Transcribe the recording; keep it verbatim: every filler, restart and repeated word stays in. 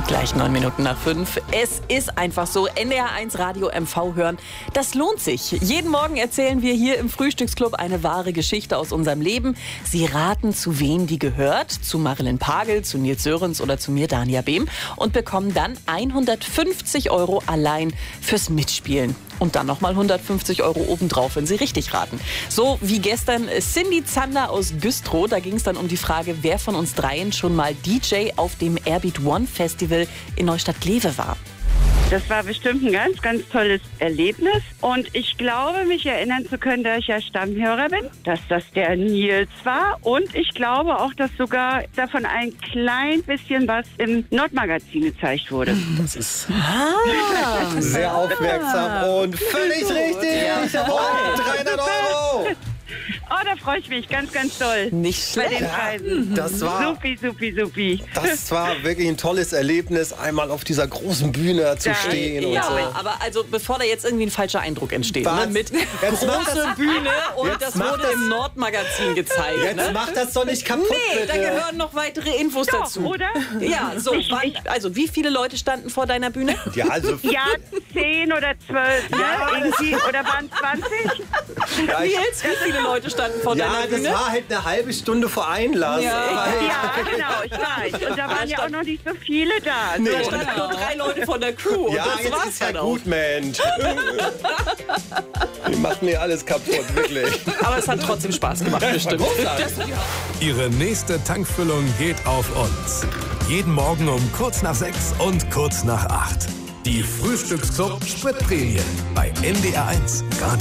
Gleich neun Minuten nach fünf. Es ist einfach so, N D R eins Radio M V hören, das lohnt sich. Jeden Morgen erzählen wir hier im Frühstücksclub eine wahre Geschichte aus unserem Leben. Sie raten, zu wem die gehört. Zu Marilyn Pagel, zu Nils Sörensen oder zu mir, Dania Behm. Und bekommen dann hundertfünfzig Euro allein fürs Mitspielen. Und dann nochmal hundertfünfzig Euro obendrauf, wenn Sie richtig raten. So wie gestern Cindy Zander aus Güstrow. Da ging es dann um die Frage, wer von uns dreien schon mal D J auf dem Airbeat One Festival in Neustadt-Glewe war. Das war bestimmt ein ganz, ganz tolles Erlebnis. Und ich glaube, mich erinnern zu können, da ich ja Stammhörer bin, dass das der Nils war. Und ich glaube auch, dass sogar davon ein klein bisschen was im Nordmagazin gezeigt wurde. Das ist ah, sehr aufmerksam und völlig richtig. Ja. dreihundert Euro. Oh, da freue ich mich ganz, ganz doll. Nicht schlecht. Bei den Preisen. Das war, supi, supi, supi. das war wirklich ein tolles Erlebnis, einmal auf dieser großen Bühne zu Ja, stehen. Und Ja, so. aber also bevor da jetzt irgendwie ein falscher Eindruck entsteht, Was? ne, mit Jetzt macht große das- Bühne und Jetzt das macht wurde das- im Nordmagazin gezeigt. Jetzt Ne? macht das doch nicht kaputt, Nee, da bitte. gehören noch weitere Infos Doch, dazu. oder? Ja, so, Ich- wann, ich- also wie viele Leute standen vor deiner Bühne? Ja, also Ja, zehn oder zwölf, ne? Irgendwie, oder waren es zwanzig? ja, ich, Nils, wie viele Leute standen vor ja, deiner das Bühne? war halt eine halbe Stunde vor Einlass. Ja. Weil- Ja, genau, ich weiß. Und da waren ja auch noch nicht so viele da. Nee. Da standen nur drei Leute von der Crew. Und Ja, das jetzt war's ist ja dann auch. gut, Mensch. Die macht mir alles kaputt, wirklich. Aber es hat trotzdem Spaß gemacht, bestimmt. Ihre nächste Tankfüllung geht auf uns. Jeden Morgen um kurz nach sechs und kurz nach acht. Die Frühstücksclub Spritprämie bei N D R eins.